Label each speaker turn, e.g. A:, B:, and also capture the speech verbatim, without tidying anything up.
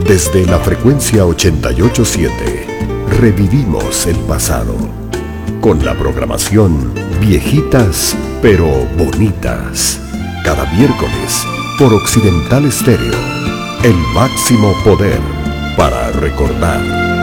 A: Desde la frecuencia ochenta y ocho punto siete, revivimos el pasado con la programación Viejitas pero Bonitas. Cada miércoles por Occidental Estéreo, el máximo poder para recordar.